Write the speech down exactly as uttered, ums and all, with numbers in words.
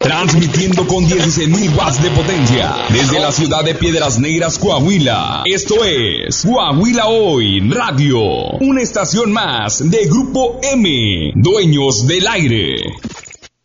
Transmitiendo con dieciséis mil watts de potencia desde la ciudad de Piedras Negras, Coahuila. Esto es Coahuila Hoy Radio, una estación más de Grupo M, dueños del aire.